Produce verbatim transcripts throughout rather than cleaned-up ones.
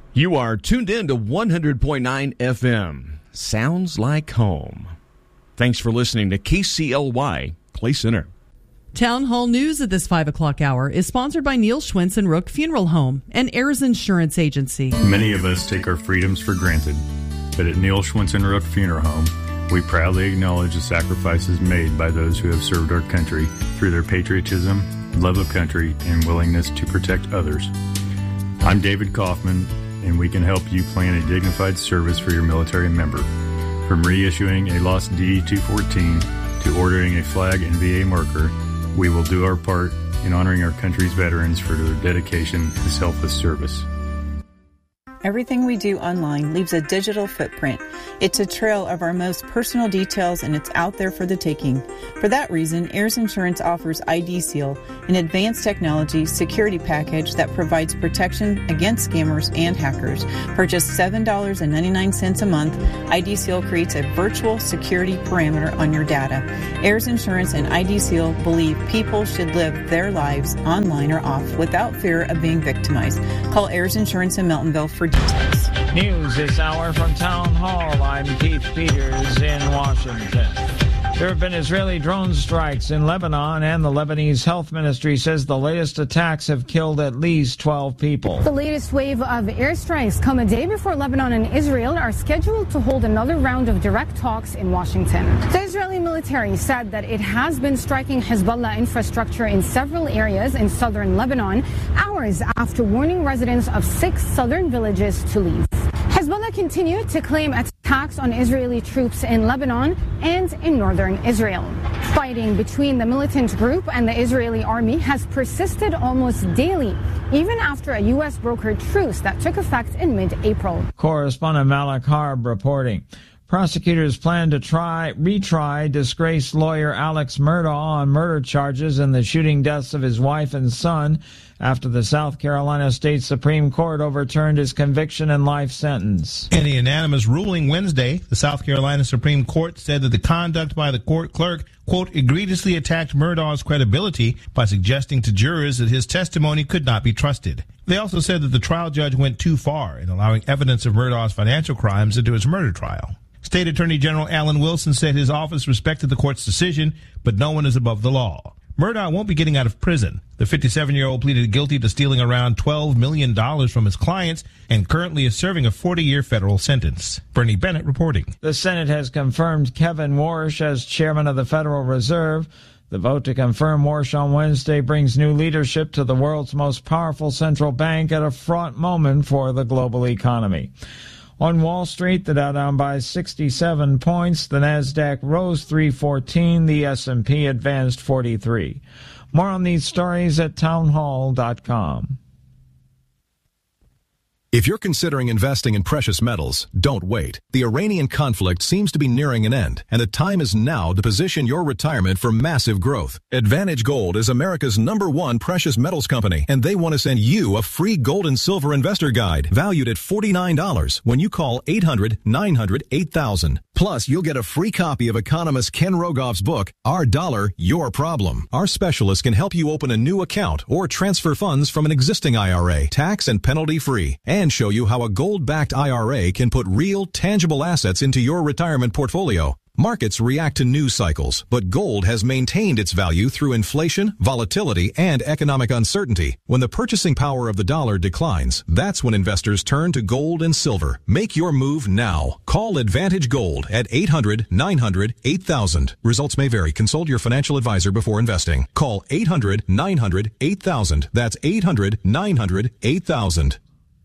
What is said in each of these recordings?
You are tuned in to one hundred point nine F M. Sounds like home. Thanks for listening to K C L Y Clay Center. Town Hall News at this five o'clock hour is sponsored by Neil Schwentz and Rook Funeral Home and Ayers Insurance Agency. Many of us take our freedoms for granted, but at Neil Schwentz and Rook Funeral Home, we proudly acknowledge the sacrifices made by those who have served our country through their patriotism, love of country, and willingness to protect others. I'm David Kaufman, and we can help you plan a dignified service for your military member. From reissuing a lost D two fourteen to ordering a flag and V A marker, we will do our part in honoring our country's veterans for their dedication to selfless service. Everything we do online leaves a digital footprint. It's a trail of our most personal details, and it's out there for the taking. For that reason, Ayers Insurance offers I D Seal, an advanced technology security package that provides protection against scammers and hackers. For just seven dollars and ninety-nine cents a month, I D Seal creates a virtual security parameter on your data. Ayers Insurance and I D Seal believe people should live their lives online or off without fear of being victimized. Call Ayers Insurance in Meltonville for details. News this hour from Town Hall. I'm Keith Peters in Washington. There have been Israeli drone strikes in Lebanon, and the Lebanese Health Ministry says the latest attacks have killed at least twelve people. The latest wave of airstrikes come a day before Lebanon and Israel are scheduled to hold another round of direct talks in Washington. The Israeli military said that it has been striking Hezbollah infrastructure in several areas in southern Lebanon, hours after warning residents of six southern villages to leave. Hezbollah continued to claim attacks on Israeli troops in Lebanon and in northern Israel. Fighting between the militant group and the Israeli army has persisted almost daily, even after a U S brokered truce that took effect in mid-April. Correspondent Malik Harb reporting. Prosecutors plan to try retry disgraced lawyer Alex Murdaugh on murder charges in the shooting deaths of his wife and son after the South Carolina State Supreme Court overturned his conviction and life sentence. In a unanimous ruling Wednesday, the South Carolina Supreme Court said that the conduct by the court clerk, quote, egregiously attacked Murdaugh's credibility by suggesting to jurors that his testimony could not be trusted. They also said that the trial judge went too far in allowing evidence of Murdaugh's financial crimes into his murder trial. State Attorney General Alan Wilson said his office respected the court's decision, but no one is above the law. Murdaugh won't be getting out of prison. The fifty-seven-year-old pleaded guilty to stealing around twelve million dollars from his clients and currently is serving a forty-year federal sentence. Bernie Bennett reporting. The Senate has confirmed Kevin Warsh as chairman of the Federal Reserve. The vote to confirm Warsh on Wednesday brings new leadership to the world's most powerful central bank at a fraught moment for the global economy. On Wall Street, the Dow down by sixty-seven points, the Nasdaq rose three fourteen, the S and P advanced forty-three. More on these stories at townhall dot com. If you're considering investing in precious metals, don't wait. The Iranian conflict seems to be nearing an end, and the time is now to position your retirement for massive growth. Advantage Gold is America's number one precious metals company, and they want to send you a free gold and silver investor guide valued at forty-nine dollars when you call eight hundred, nine hundred, eight thousand. Plus, you'll get a free copy of economist Ken Rogoff's book, Our Dollar, Your Problem. Our specialists can help you open a new account or transfer funds from an existing I R A, tax and penalty free, and show you how a gold-backed I R A can put real, tangible assets into your retirement portfolio. Markets react to news cycles, but gold has maintained its value through inflation, volatility, and economic uncertainty. When the purchasing power of the dollar declines, that's when investors turn to gold and silver. Make your move now. Call Advantage Gold at eight hundred, nine hundred, eight thousand. Results may vary. Consult your financial advisor before investing. Call eight hundred, nine hundred, eight thousand. That's eight hundred, nine hundred, eight thousand.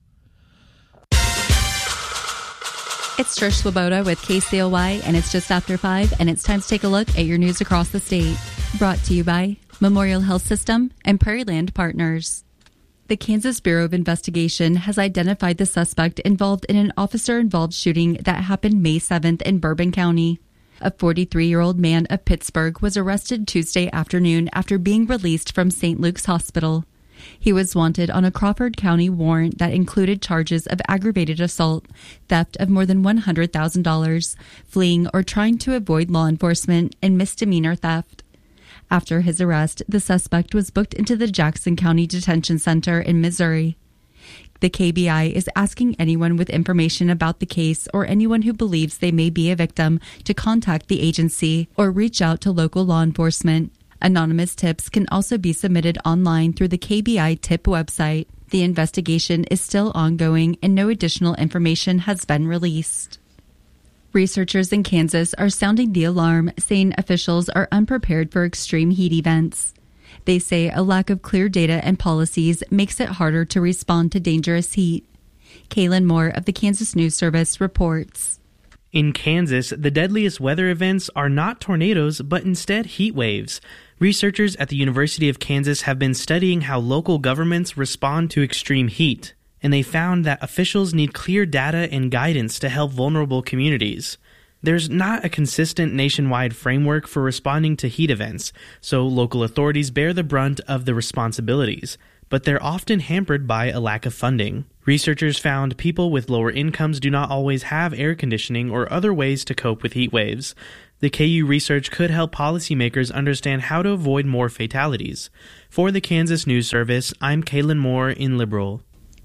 It's Trish Swoboda with K C L Y, and it's just after five, and it's time to take a look at your news across the state. Brought to you by Memorial Health System and Prairieland Partners. The Kansas Bureau of Investigation has identified the suspect involved in an officer-involved shooting that happened May seventh in Bourbon County. A forty-three-year-old man of Pittsburgh was arrested Tuesday afternoon after being released from Saint Luke's Hospital. He was wanted on a Crawford County warrant that included charges of aggravated assault, theft of more than one hundred thousand dollars, fleeing or trying to avoid law enforcement, and misdemeanor theft. After his arrest, the suspect was booked into the Jackson County Detention Center in Missouri. The K B I is asking anyone with information about the case or anyone who believes they may be a victim to contact the agency or reach out to local law enforcement. Anonymous tips can also be submitted online through the K B I tip website. The investigation is still ongoing and no additional information has been released. Researchers in Kansas are sounding the alarm, saying officials are unprepared for extreme heat events. They say a lack of clear data and policies makes it harder to respond to dangerous heat. Kaylin Moore of the Kansas News Service reports. In Kansas, the deadliest weather events are not tornadoes, but instead heat waves. Researchers at the University of Kansas have been studying how local governments respond to extreme heat, and they found that officials need clear data and guidance to help vulnerable communities. There's not a consistent nationwide framework for responding to heat events, so local authorities bear the brunt of the responsibilities, but they're often hampered by a lack of funding. Researchers found people with lower incomes do not always have air conditioning or other ways to cope with heat waves. The K U research could help policymakers understand how to avoid more fatalities. For the Kansas News Service, I'm Kaylin Moore in Liberal.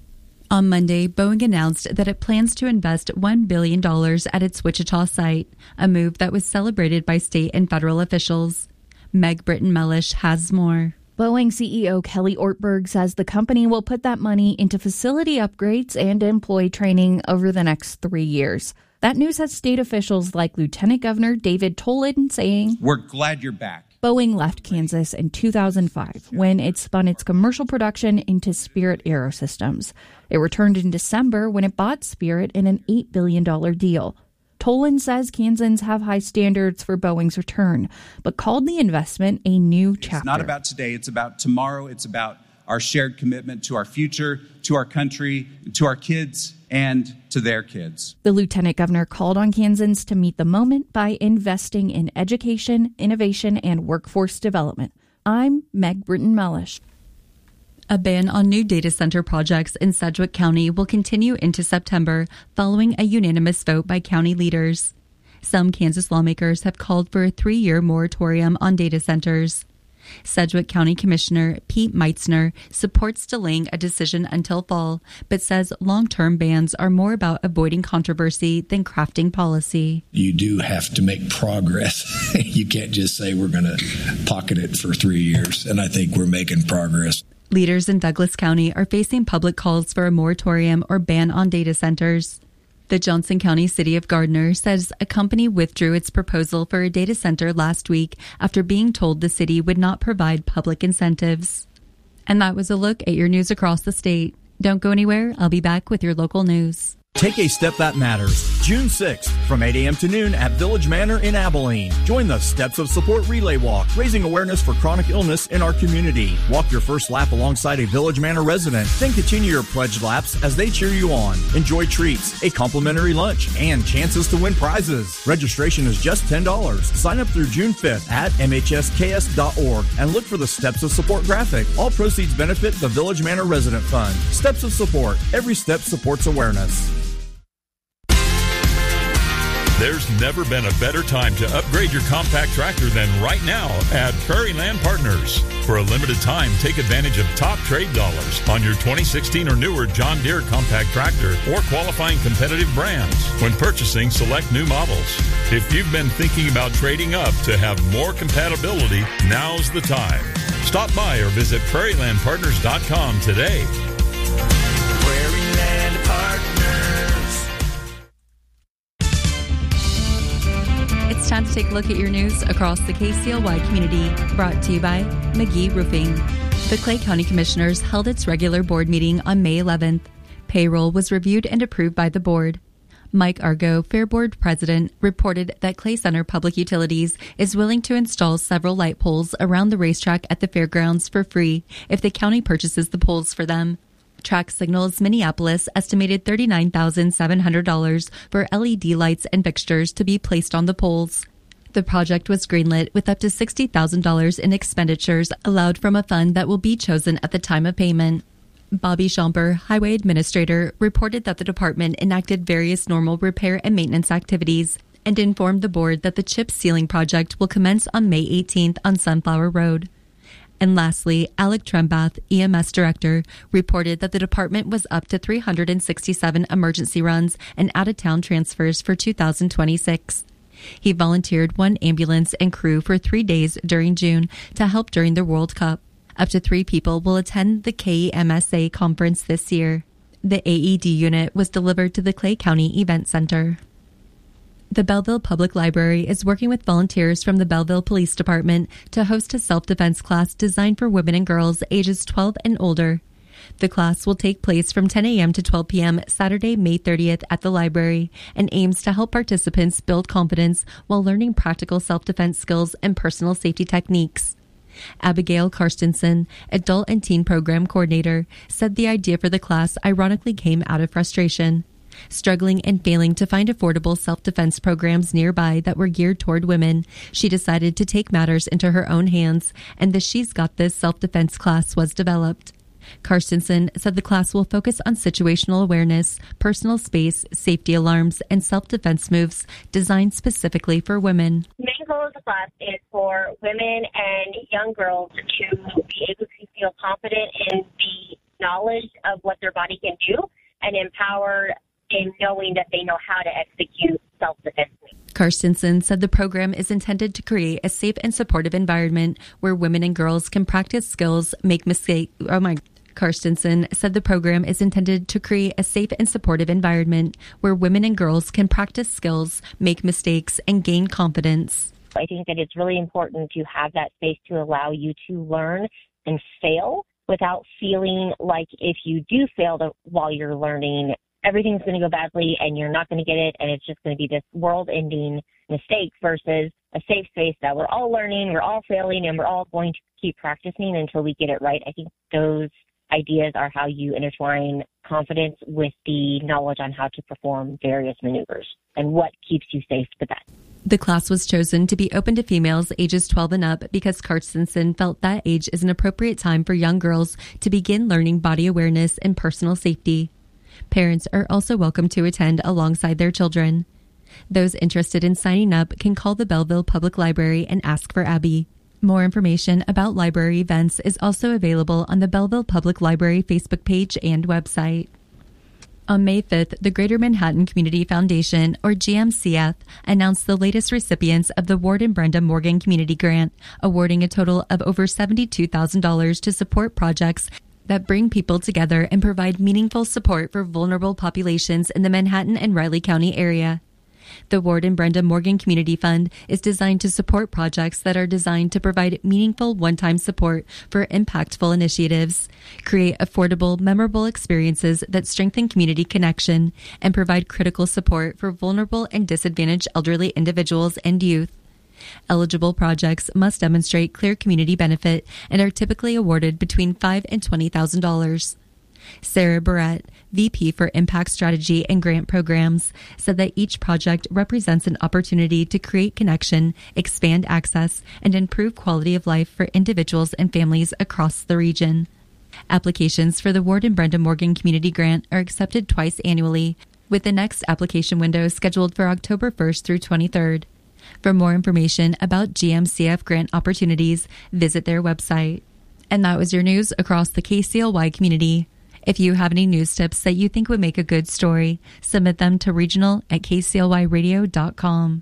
On Monday, Boeing announced that it plans to invest one billion dollars at its Wichita site, a move that was celebrated by state and federal officials. Meg Britton-Mellish has more. Boeing C E O Kelly Ortberg says the company will put that money into facility upgrades and employee training over the next three years. That news has state officials like Lieutenant Governor David Tolan saying, "We're glad you're back." Boeing left Kansas in two thousand five when it spun its commercial production into Spirit Aerosystems. It returned in December when it bought Spirit in an eight billion dollars deal. Tolan says Kansans have high standards for Boeing's return, but called the investment a new chapter. It's not about today, it's about tomorrow. It's about our shared commitment to our future, to our country, to our kids, and to their kids. The lieutenant governor called on Kansans to meet the moment by investing in education, innovation, and workforce development. I'm Meg Britton-Mellish. A ban on new data center projects in Sedgwick County will continue into September following a unanimous vote by county leaders. Some Kansas lawmakers have called for a three-year moratorium on data centers. Sedgwick County Commissioner Pete Meitzner supports delaying a decision until fall, but says long-term bans are more about avoiding controversy than crafting policy. You do have to make progress. You can't just say we're going to pocket it for three years, and I think we're making progress. Leaders in Douglas County are facing public calls for a moratorium or ban on data centers. The Johnson County City of Gardner says a company withdrew its proposal for a data center last week after being told the city would not provide public incentives. And that was a look at your news across the state. Don't go anywhere. I'll be back with your local news. Take a step that matters. June sixth from eight a.m. to noon at Village Manor in Abilene. Join the Steps of Support Relay Walk, raising awareness for chronic illness in our community. Walk your first lap alongside a Village Manor resident. Then continue your pledge laps as they cheer you on. Enjoy treats, a complimentary lunch, and chances to win prizes. Registration is just ten dollars. Sign up through June fifth at M H S K S dot org and look for the Steps of Support graphic. All proceeds benefit the Village Manor Resident Fund. Steps of Support. Every step supports awareness. There's never been a better time to upgrade your compact tractor than right now at Prairie Land Partners. For a limited time, take advantage of top trade dollars on your twenty sixteen or newer John Deere compact tractor or qualifying competitive brands when purchasing select new models. If you've been thinking about trading up to have more compatibility, now's the time. Stop by or visit prairie land partners dot com today. Prairie Land Partners. It's time to take a look at your news across the K C L Y community, brought to you by McGee Roofing. The Clay County Commissioners held its regular board meeting on May eleventh. Payroll was reviewed and approved by the board. Mike Argo, Fair Board President, reported that Clay Center Public Utilities is willing to install several light poles around the racetrack at the fairgrounds for free if the county purchases the poles for them. Track Signals Minneapolis estimated thirty-nine thousand seven hundred dollars for L E D lights and fixtures to be placed on the poles. The project was greenlit with up to sixty thousand dollars in expenditures allowed from a fund that will be chosen at the time of payment. Bobby Schomper, Highway Administrator, reported that the department enacted various normal repair and maintenance activities and informed the board that the chip sealing project will commence on May eighteenth on Sunflower Road. And lastly, Alec Trembath, E M S Director, reported that the department was up to three hundred sixty-seven emergency runs and out-of-town transfers for two thousand twenty-six. He volunteered one ambulance and crew for three days during June to help during the World Cup. Up to three people will attend the K E M S A conference this year. The A E D unit was delivered to the Clay County Event Center. The Belleville Public Library is working with volunteers from the Belleville Police Department to host a self-defense class designed for women and girls ages twelve and older. The class will take place from ten a.m. to twelve p.m. Saturday, May thirtieth at the library and aims to help participants build confidence while learning practical self-defense skills and personal safety techniques. Abigail Karstensen, Adult and Teen Program Coordinator, said the idea for the class ironically came out of frustration. Struggling and failing to find affordable self-defense programs nearby that were geared toward women, she decided to take matters into her own hands, and the She's Got This self-defense class was developed. Karstensen said the class will focus on situational awareness, personal space, safety alarms, and self-defense moves designed specifically for women. The main goal of the class is for women and young girls to be able to feel confident in the knowledge of what their body can do and empowered in knowing that they know how to execute self-defense moves. Karstensen said the program is intended to create a safe and supportive environment where women and girls can practice skills, make mistakes. Oh my. Karstensen said the program is intended to create a safe and supportive environment where women and girls can practice skills, make mistakes, and gain confidence. I think that it's really important to have that space to allow you to learn and fail without feeling like if you do fail to, while you're learning, everything's going to go badly and you're not going to get it, and it's just going to be this world-ending mistake versus a safe space that we're all learning, we're all failing, and we're all going to keep practicing until we get it right. I think those ideas are how you intertwine confidence with the knowledge on how to perform various maneuvers and what keeps you safe the best. The class was chosen to be open to females ages twelve and up because Karstensen felt that age is an appropriate time for young girls to begin learning body awareness and personal safety. Parents are also welcome to attend alongside their children. Those interested in signing up can call the Belleville Public Library and ask for Abby. More information about library events is also available on the Belleville Public Library Facebook page and website. On May fifth, the Greater Manhattan Community Foundation, or G M C F, announced the latest recipients of the Ward and Brenda Morgan Community Grant, awarding a total of over seventy-two thousand dollars to support projects that bring people together and provide meaningful support for vulnerable populations in the Manhattan and Riley County area. The Ward and Brenda Morgan Community Fund is designed to support projects that are designed to provide meaningful one-time support for impactful initiatives, create affordable, memorable experiences that strengthen community connection, and provide critical support for vulnerable and disadvantaged elderly individuals and youth. Eligible projects must demonstrate clear community benefit and are typically awarded between five thousand dollars and twenty thousand dollars. Sarah Barrett, V P for Impact Strategy and Grant Programs, said that each project represents an opportunity to create connection, expand access, and improve quality of life for individuals and families across the region. Applications for the Ward and Brenda Morgan Community Grant are accepted twice annually, with the next application window scheduled for October first through twenty-third. For more information about G M C F grant opportunities, visit their website. And that was your news across the K C L Y community. If you have any news tips that you think would make a good story, submit them to regional at k c l y radio dot com.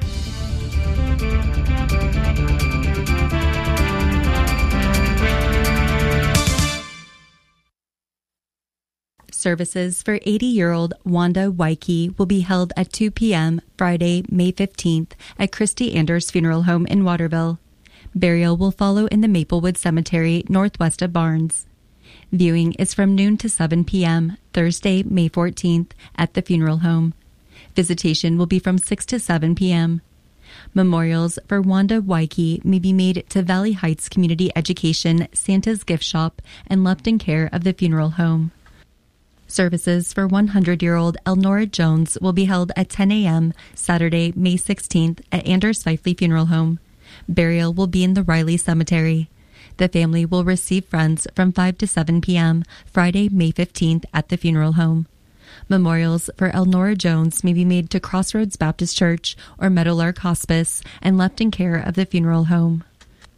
Services for eighty-year-old Wanda Waike will be held at two p.m. Friday, May fifteenth at Christy Anders Funeral Home in Waterville. Burial will follow in the Maplewood Cemetery northwest of Barnes. Viewing is from noon to seven p.m. Thursday, May fourteenth at the funeral home. Visitation will be from six to seven p.m. Memorials for Wanda Waike may be made to Valley Heights Community Education, Santa's Gift Shop, and left in care of the funeral home. Services for one hundred-year-old Elnora Jones will be held at ten a.m. Saturday, May sixteenth at Anders Fifley Funeral Home. Burial will be in the Riley Cemetery. The family will receive friends from five to seven p.m. Friday, May fifteenth at the funeral home. Memorials for Elnora Jones may be made to Crossroads Baptist Church or Meadowlark Hospice and left in care of the funeral home.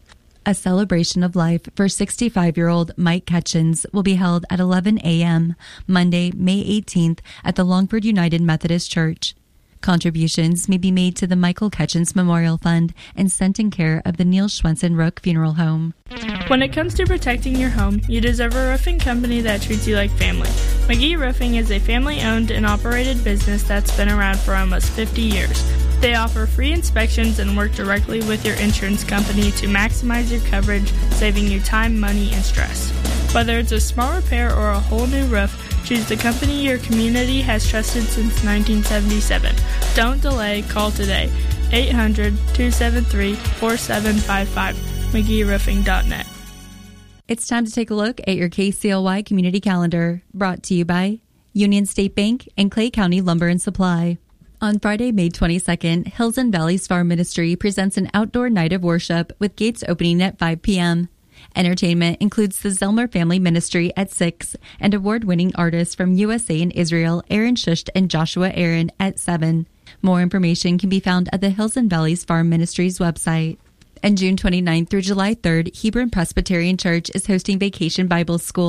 A celebration of life for sixty-five-year-old Mike Ketchens will be held at eleven a.m. Monday, May eighteenth at the Longford United Methodist Church. Contributions may be made to the Michael Ketchens Memorial Fund and sent in care of the Neil Schwensen Rook Funeral Home. When it comes to protecting your home, you deserve a roofing company that treats you like family. McGee Roofing is a family-owned and operated business that's been around for almost fifty years. They offer free inspections and work directly with your insurance company to maximize your coverage, saving you time, money, and stress. Whether it's a small repair or a whole new roof, choose the company your community has trusted since nineteen seventy-seven. Don't delay, call today. eight hundred, two seven three, four seven five five, mcgee roofing dot net. It's time to take a look at your K C L Y community calendar, brought to you by Union State Bank and Clay County Lumber and Supply. On Friday, May twenty-second, Hills and Valleys Farm Ministry presents an outdoor night of worship with gates opening at five p.m. Entertainment includes the Zelmer Family Ministry at six and award-winning artists from U S A and Israel, Aaron Shusht and Joshua Aaron at seven. More information can be found at the Hills and Valleys Farm Ministry's website. And June twenty-ninth through July third, Hebron Presbyterian Church is hosting Vacation Bible School